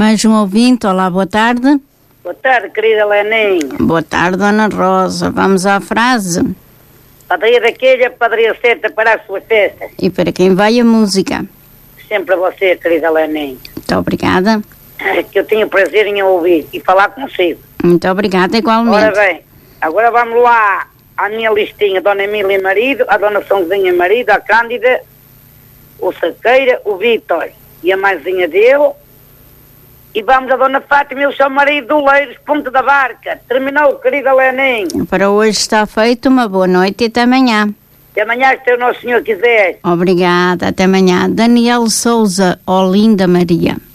Mais um ouvinte, olá, boa tarde. Boa tarde, querida Leninha. Boa tarde, Dona Rosa. Vamos à frase. Padaria daquele, padaria certa para a sua festa. E para quem vai a música? Sempre a você, querida Leninha. Muito obrigada. Que eu tenho prazer em ouvir e falar consigo. Muito obrigada, igualmente. Ora bem, agora vamos lá à minha listinha. Dona Emília marido, a Dona Sãozinha marido, a Cândida, o Saqueira, o Vítor e a mãezinha dele. E vamos a Dona Fátima e o seu marido do Leiros, Ponte da Barca. Terminou, querida Leninha. Para hoje está feito, uma boa noite e até amanhã. Até amanhã, se o Nosso Senhor quiser. Obrigada, até amanhã. Daniel Souza, Olinda Maria.